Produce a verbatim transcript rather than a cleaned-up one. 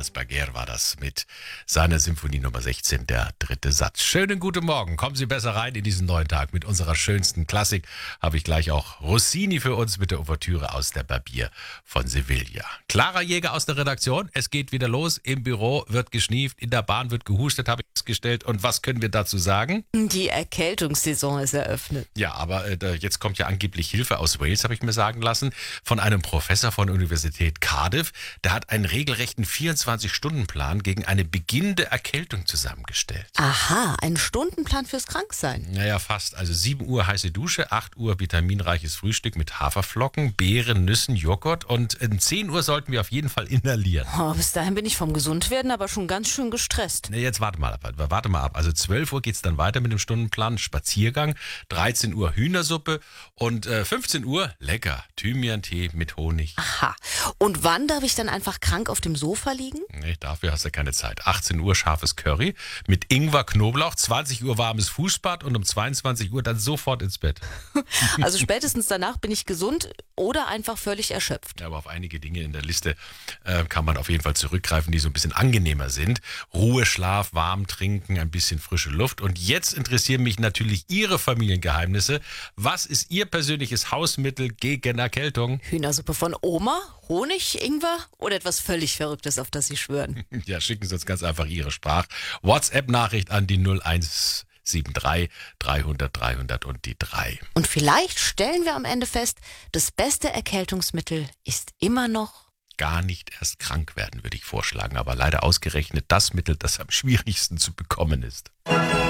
Charles Baguer war das mit seiner Symphonie Nummer sechzehn, der dritte Satz. Schönen guten Morgen, kommen Sie besser rein in diesen neuen Tag. Mit unserer schönsten Klassik habe ich gleich auch Rossini für uns mit der Ouvertüre aus der Barbier von Sevilla. Clara Jäger aus der Redaktion, es geht wieder los. Im Büro wird geschnieft, in der Bahn wird gehustet, habe ich festgestellt. Und was können wir dazu sagen? Die Erkältungssaison ist eröffnet. Ja, aber äh, jetzt kommt ja angeblich Hilfe aus Wales, habe ich mir sagen lassen, von einem Professor von der Universität Cardiff. Der hat einen regelrechten vierundzwanzig-Stunden-Plan gegen eine beginnende Erkältung zusammengestellt. Aha, ein Stundenplan fürs Kranksein. Naja, fast. Also sieben Uhr heiße Dusche, acht Uhr vitaminreiches Frühstück mit Haferflocken, Beeren, Nüssen, Joghurt und um zehn Uhr sollten wir auf jeden Fall inhalieren. Oh, bis dahin bin ich vom Gesundwerden aber schon ganz schön gestresst. Na, jetzt warte mal ab. Warte mal ab. Also zwölf Uhr geht's dann weiter mit dem Stundenplan, Spaziergang, dreizehn Uhr Hühnersuppe und äh, fünfzehn Uhr lecker Thymian-Tee mit Honig. Aha. Und wann darf ich dann einfach krank auf dem Sofa liegen? Nee, dafür hast du keine Zeit. achtzehn Uhr scharfes Curry mit Ingwer, Knoblauch, zwanzig Uhr warmes Fußbad und um zweiundzwanzig Uhr dann sofort ins Bett. Also spätestens danach bin ich gesund oder einfach völlig erschöpft. Ja, aber auf einige Dinge in der Liste äh, kann man auf jeden Fall zurückgreifen, die so ein bisschen angenehmer sind. Ruhe, Schlaf, warm trinken, ein bisschen frische Luft. Und jetzt interessieren mich natürlich Ihre Familiengeheimnisse. Was ist Ihr persönliches Hausmittel gegen Erkältung? Hühnersuppe von Oma, Honig, Ingwer oder etwas völlig Verrücktes, auf das Sie schwören? Ja, schicken Sie uns ganz einfach Ihre Sprach-WhatsApp-Nachricht an die null eins sieben drei dreihundert dreihundert und die drei. Und vielleicht stellen wir am Ende fest, das beste Erkältungsmittel ist immer noch... Gar nicht erst krank werden, würde ich vorschlagen. Aber leider ausgerechnet das Mittel, das am schwierigsten zu bekommen ist.